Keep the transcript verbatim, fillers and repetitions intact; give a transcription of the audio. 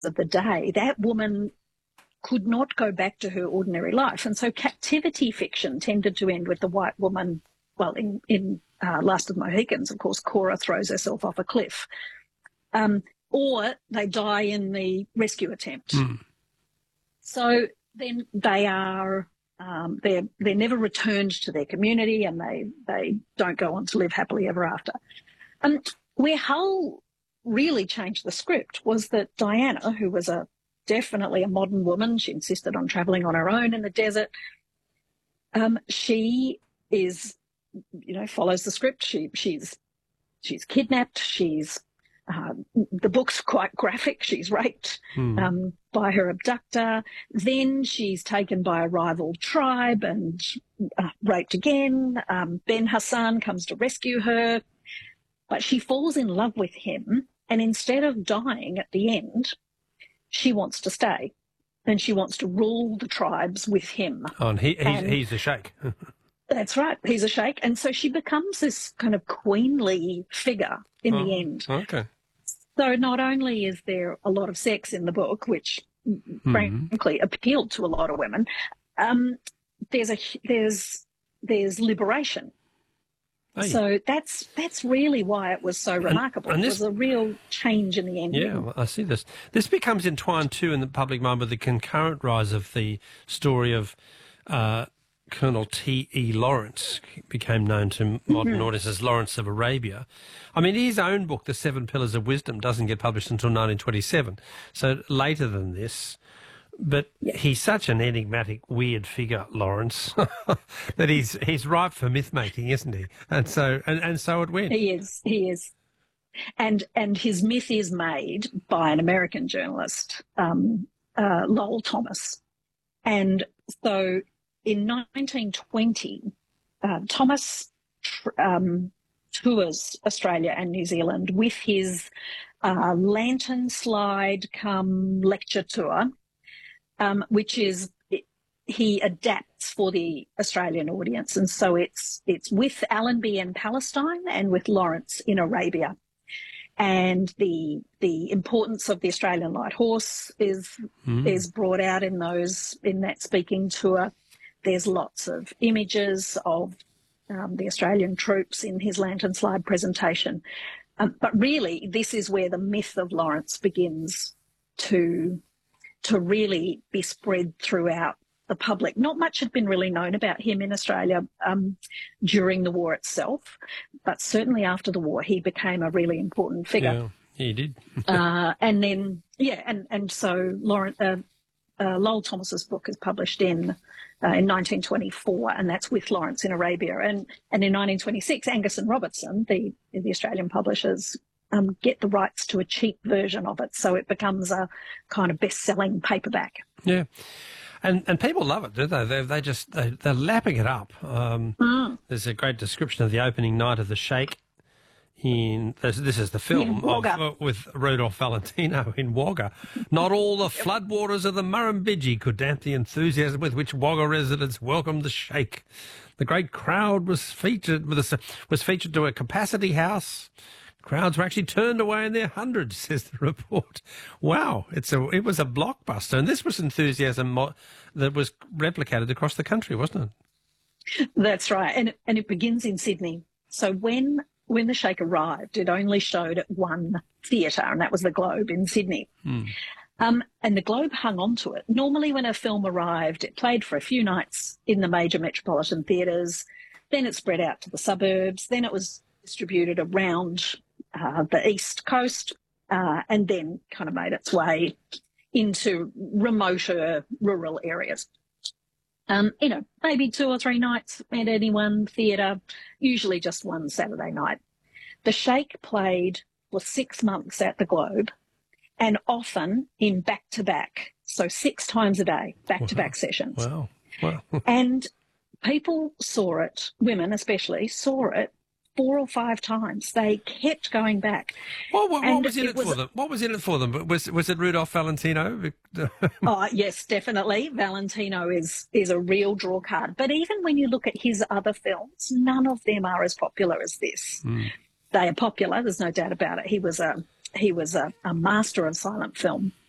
of the day, that woman could not go back to her ordinary life. And so captivity fiction tended to end with the white woman. Well, in, in uh, Last of the Mohicans, of course, Cora throws herself off a cliff. Um, or they die in the rescue attempt. Mm. So then they are, um, they're, they're never returned to their community, and they, they don't go on to live happily ever after. And where Hull really changed the script was that Diana, who was a definitely a modern woman, she insisted on travelling on her own in the desert. Um, she is, you know, follows the script. She she's she's kidnapped. She's uh, the book's quite graphic. She's raped Hmm. um, by her abductor. Then she's taken by a rival tribe and uh, raped again. Um, Ben Hassan comes to rescue her, but she falls in love with him. And instead of dying at the end, she wants to stay, and she wants to rule the tribes with him. Oh, and he, he's, And- he's the sheikh. That's right. He's a sheikh. And so she becomes this kind of queenly figure in Oh, the end. Okay. So not only is there a lot of sex in the book, which Mm-hmm. frankly appealed to a lot of women, um, there's a there's there's liberation. Hey. So that's that's really why it was so remarkable. and It this- was a real change in the ending. Yeah, well, I see this. This becomes entwined too in the public mind with the concurrent rise of the story of uh, Colonel T E Lawrence, became known to modern Mm-hmm. audiences as Lawrence of Arabia. I mean, his own book, The Seven Pillars of Wisdom, doesn't get published until nineteen twenty-seven, so later than this. But Yeah. he's such an enigmatic, weird figure, Lawrence, that he's he's ripe for myth making, isn't he? And so and, and so it went. He is. He is. And and his myth is made by an American journalist, um, uh, Lowell Thomas. And so in nineteen twenty, uh, Thomas tr- um, tours Australia and New Zealand with his uh, lantern slide come lecture tour, um, which is he adapts for the Australian audience. And so it's it's with Allenby in Palestine and with Lawrence in Arabia. And the the importance of the Australian light horse is Mm. is brought out in those in that speaking tour. There's lots of images of um, the Australian troops in his lantern slide presentation. Um, but really, this is where the myth of Lawrence begins to to really be spread throughout the public. Not much had been really known about him in Australia um, during the war itself, but certainly after the war, he became a really important figure. Yeah, he did. uh, and then, yeah, and, and so Lauren, uh, uh, Lowell Thomas's book is published in uh, in nineteen twenty-four, and that's with Lawrence in Arabia. And, and in nineteen twenty-six, Angus and Robertson, the, the Australian publishers, um, get the rights to a cheap version of it. So it becomes a kind of best-selling paperback. Yeah. And and people love it, do they? They they just they, they're lapping it up. Um, Mm. There's a great description of the opening night of the Sheikh in this, this is the film In of, Wagga. uh, with Rudolph Valentino in Wagga. Not all the floodwaters of the Murrumbidgee could damp the enthusiasm with which Wagga residents welcomed the Sheikh. The great crowd was featured with a, was featured to a capacity house. Crowds were actually turned away in their hundreds, says the report. Wow, it's a it was a blockbuster, and this was enthusiasm mo- that was replicated across the country, wasn't it? That's right. And, and it begins in Sydney. So when when the Sheikh arrived, it only showed at one theatre, and that was the Globe in Sydney. Hmm. Um, and the Globe hung on to it. Normally when a film arrived, it played for a few nights in the major metropolitan theatres, then it spread out to the suburbs, then it was distributed around uh, the East Coast, uh, and then kind of made its way into remoter rural areas. Um, you know, maybe two or three nights at any one theatre, usually just one Saturday night. The Sheikh played for six months at the Globe, and often in back-to-back, so six times a day, back-to-back sessions. Wow, wow. And people saw it, women especially, saw it four or five times. They kept going back. What, what, what And was in it, it was- for them? What was in it for them? Was was it Rudolph Valentino? Oh, yes, definitely. Valentino is is a real draw card. But even when you look at his other films, none of them are as popular as this. Mm. They are popular, there's no doubt about it. He was a he was a, a master of silent film.